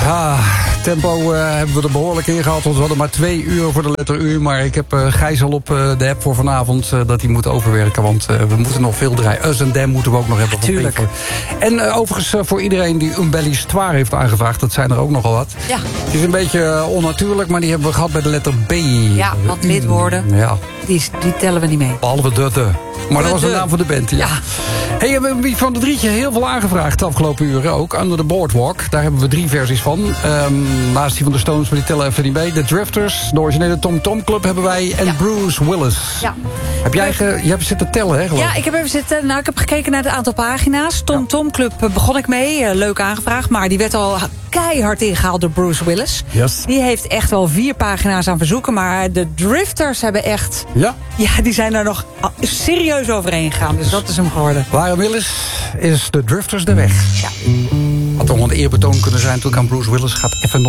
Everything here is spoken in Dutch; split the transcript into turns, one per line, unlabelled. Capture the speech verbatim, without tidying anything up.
Ah, tempo uh, hebben we er behoorlijk in gehad. Want we hadden maar twee uur voor de letter U. Maar ik heb uh, Gijs al op uh, de app voor vanavond uh, dat hij moet overwerken. Want uh, we moeten nog veel draaien. Us and Them moeten we ook nog hebben.
Tuurlijk.
En uh, overigens uh, voor iedereen die een Bellistoire heeft aangevraagd. Dat zijn er ook nogal wat.
Ja.
Het is een beetje uh, onnatuurlijk, maar die hebben we gehad bij de letter B.
Ja, want lidwoorden,
ja.
die, die tellen we niet mee.
Behalve de de. Maar dat was de naam van de band, ja. ja. Hey, we hebben van de drietje heel veel aangevraagd de afgelopen uren ook. Under the Boardwalk, daar hebben we drie versies van. Um, naast die van de Stones, maar die tellen even niet mee. The Drifters, de originele Tom Tom Club hebben wij. En ja. Bruce Willis. Ja. Heb jij ge, je hebt zitten tellen, hè? Geloof?
Ja, ik heb even zitten. Nou, ik heb gekeken naar het aantal pagina's. Tom ja. Tom Club begon ik mee. Uh, leuk aangevraagd. Maar die werd al keihard ingehaald door Bruce Willis.
Yes.
Die heeft echt wel vier pagina's aan verzoeken. Maar de Drifters hebben echt...
Ja?
Ja, die zijn er nog serieus overheen gegaan. Dus dat is hem geworden.
Waarom Willis is de Drifters de weg.
Ja.
Had toch wel een eerbetoon kunnen zijn toen ik aan Bruce Willis gaat even nog.